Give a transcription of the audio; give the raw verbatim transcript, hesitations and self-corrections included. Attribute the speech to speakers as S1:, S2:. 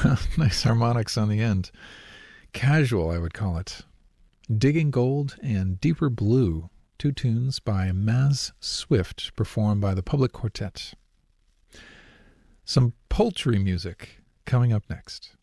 S1: Nice harmonics on the end. Casual, I would call it. Digging Gold and Deeper Blue, two tunes by Maz Swift, performed by the Public Quartet. Some poultry music coming up next.